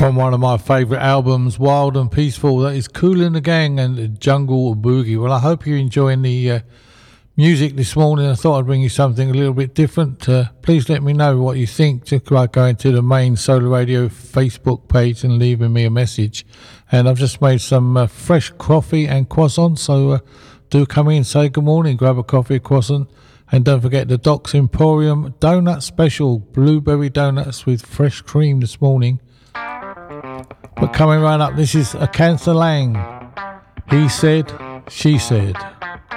From one of my favourite albums, Wild and Peaceful, that is Kool and the Gang and Jungle Boogie. Well, I hope you're enjoying the music this morning. I thought I'd bring you something a little bit different. Please let me know what you think just by going to the main Solar Radio Facebook page and leaving me a message. And I've just made some fresh coffee and croissants, so do come in, say good morning, grab a coffee, a croissant. And don't forget the Doc's Emporium Donut Special, blueberry donuts with fresh cream this morning. But coming right up, this is A Cancer Lang. He said, she said.